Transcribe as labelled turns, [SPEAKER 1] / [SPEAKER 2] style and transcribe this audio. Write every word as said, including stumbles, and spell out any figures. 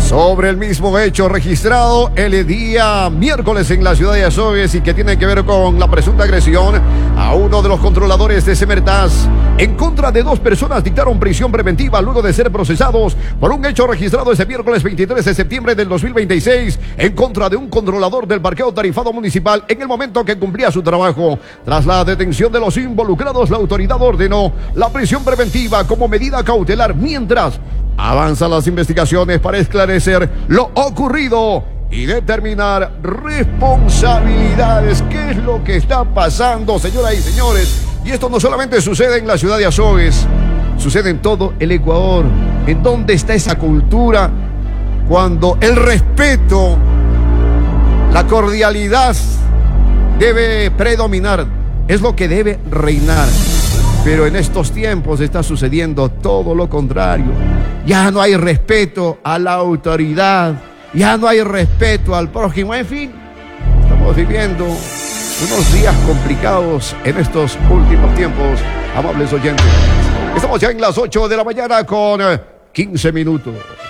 [SPEAKER 1] sobre el mismo hecho registrado el día miércoles en la ciudad de Azogues y que tiene que ver con la presunta agresión a uno de los controladores de Semertas. En contra de dos personas dictaron prisión preventiva luego de ser procesados por un hecho registrado este miércoles veintitrés de septiembre del dos mil veintiséis en contra de un controlador del parqueo tarifado municipal en el momento que cumplía su trabajo. Tras la detención de los involucrados, la autoridad ordenó la prisión preventiva como medida cautelar mientras avanzan las investigaciones para esclarecer lo ocurrido y determinar responsabilidades. ¿Qué es lo que está pasando, señoras y señores? Y esto no solamente sucede en la ciudad de Azogues, sucede en todo el Ecuador. ¿En dónde está esa cultura cuando el respeto, la cordialidad debe predominar? Es lo que debe reinar. Pero en estos tiempos está sucediendo todo lo contrario. Ya no hay respeto a la autoridad, ya no hay respeto al prójimo. En fin, estamos viviendo unos días complicados en estos últimos tiempos, amables oyentes. Estamos ya en las ocho de la mañana con quince minutos.